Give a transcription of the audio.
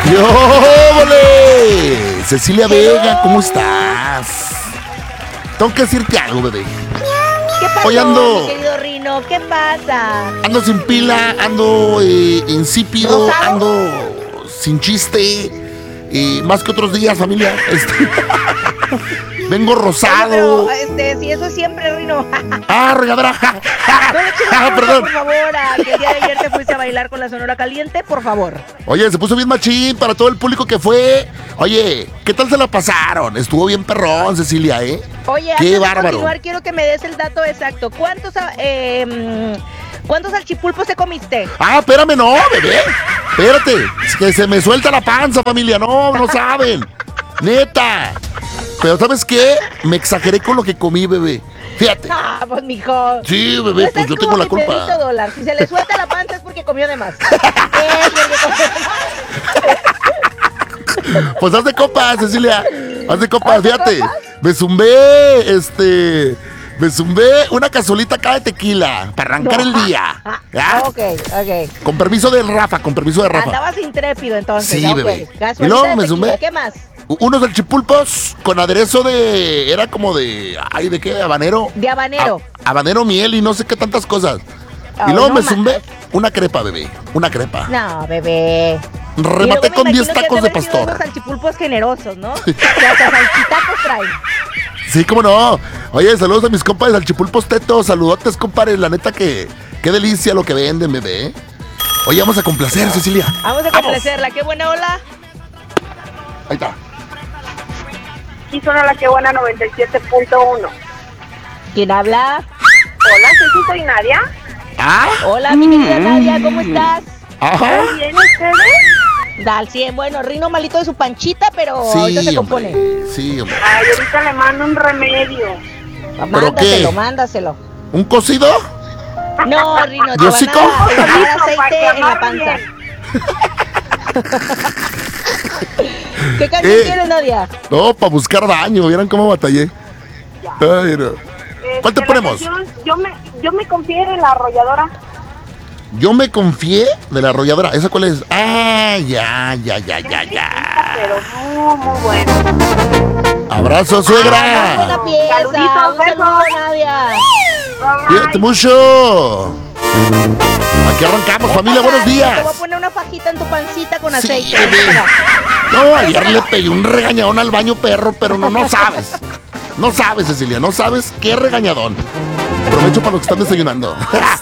¡Yóbole! Cecilia Vega, ¿cómo estás? Tengo que decirte algo, bebé. ¿Qué pasó, Hoy ando- mi querido Rino? ¿Qué pasa? Ando sin pila, ando insípido, ¿Rosado? ando sin chiste. Más que otros días, familia. Vengo Oye, rosado. pero, si eso es siempre, Rino. Regadera. No le eches la culpa, Perdón. por favor, a que el día de ayer te fuiste a bailar con la Sonora Caliente, por favor. Oye, se puso bien machín para todo el público que fue. Oye, ¿qué tal se la pasaron? Estuvo bien perrón, Cecilia, ¿eh? Oye, ¡Qué antes de bárbaro! continuar, quiero que me des el dato exacto. ¿Cuántos salchipulpos te comiste? Espérame, no, bebé. Espérate, es que se me suelta la panza, familia. No saben. Neta. Pero ¿sabes qué? Me exageré con lo que comí, bebé. Fíjate. Pues, mijo. Sí, No bebé, estás pues yo como tengo la mi culpa. Pedrito Dólar. Si se le suelta la panza es porque comió de más. Pues haz de copas, Cecilia. Haz de copas, ¿Haz de fíjate. copas? Me zumbé una cazuelita acá de tequila para arrancar el día. ¿Ya? Ok. Con permiso de Rafa, Andabas intrépido entonces. Sí, ok. bebé. Gasolina Y luego de me tequila, sumé. ¿Qué más? Unos salchipulpos con aderezo de... Era como de... Ay, ¿de qué? Habanero. De habanero. Habanero, miel y no sé qué tantas cosas. Ay, Y luego no me más. zumbé una crepa, bebé. Una crepa. No, bebé. Rematé con 10 10 tacos de pastor. Unos salchipulpos generosos, ¿no? Que hasta salchitacos traen. Sí, cómo no. Oye, saludos a mis compas de salchipulpos tetos. Saludotes, compadre. La neta que... Qué delicia lo que venden, bebé. Oye, vamos a complacer, Cecilia. Vamos a complacerla. Qué buena ola. Ahí está. Aquí suena la que buena 97.1. ¿Quién habla? Hola, soy Nadia. Hola, mi querida Nadia, ¿cómo estás? Ajá. ¿Muy bien ustedes? Al 100, bueno, Rino malito de su panchita, pero Sí, ahorita se compone. hombre. Sí, hombre. Ay, ahorita le mando un remedio. qué? Mándaselo. ¿Un cocido? No, Rino, te ¿Diosico? van a echar Para aceite que en la amarre panza. bien. ¿Qué canción quieres, Nadia? No, para buscar daño. ¿Vieron cómo batallé? Ay, no. ¿Cuál te La ponemos? canción, yo me confié en la arrolladora. Yo me confié de la arrolladora. ¿Esa cuál es? Ya. Pero muy bueno. Abrazo, Muy suegra. buena pieza. Saluditos, Un saludo, besos. Nadia. Cuídate mucho. Aquí arrancamos, familia. Buenos Te días. voy a poner una fajita en tu pancita con Sí, aceite. bebé. No, ayer le pegué un regañadón al baño perro, pero no sabes. No sabes, Cecilia, no sabes qué regañadón. Aprovecho para los que están desayunando.